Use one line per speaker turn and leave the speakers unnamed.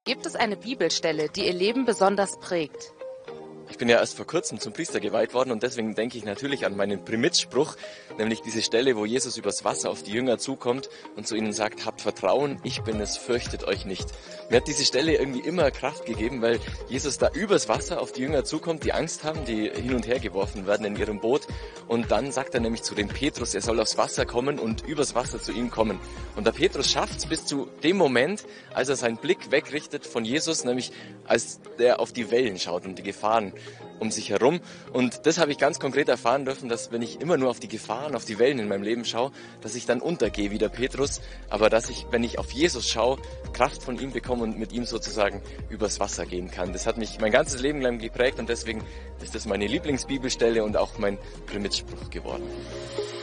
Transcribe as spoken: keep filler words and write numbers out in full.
Gibt es eine Bibelstelle, die Ihr Leben besonders prägt?
Ich bin ja erst vor kurzem zum Priester geweiht worden und deswegen denke ich natürlich an meinen Primizspruch, nämlich diese Stelle, wo Jesus übers Wasser auf die Jünger zukommt und zu ihnen sagt, habt Vertrauen, ich bin es, fürchtet euch nicht. Mir hat diese Stelle irgendwie immer Kraft gegeben, weil Jesus da übers Wasser auf die Jünger zukommt, die Angst haben, die hin und her geworfen werden in ihrem Boot, und dann sagt er nämlich zu dem Petrus, er soll aufs Wasser kommen und übers Wasser zu ihm kommen. Und der Petrus schafft es bis zu dem Moment, als er seinen Blick wegrichtet von Jesus, nämlich als der auf die Wellen schaut und die Gefahren um sich herum. Und das habe ich ganz konkret erfahren dürfen, dass wenn ich immer nur auf die Gefahren, auf die Wellen in meinem Leben schaue, dass ich dann untergehe wie der Petrus, aber dass ich, wenn ich auf Jesus schaue, Kraft von ihm bekomme und mit ihm sozusagen übers Wasser gehen kann. Das hat mich mein ganzes Leben lang geprägt und deswegen ist das meine Lieblingsbibelstelle und auch mein Primizspruch geworden.